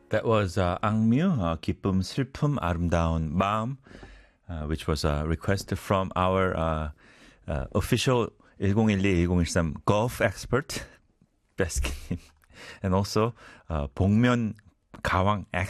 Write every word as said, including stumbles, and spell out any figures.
That was uh, 악뮤, uh, 기쁨, 슬픔, 아름다운 마음, uh, which was a request from our uh, uh, official 일공일이 일공일삼 golf expert, 베스키님, and also uh, 복면 가왕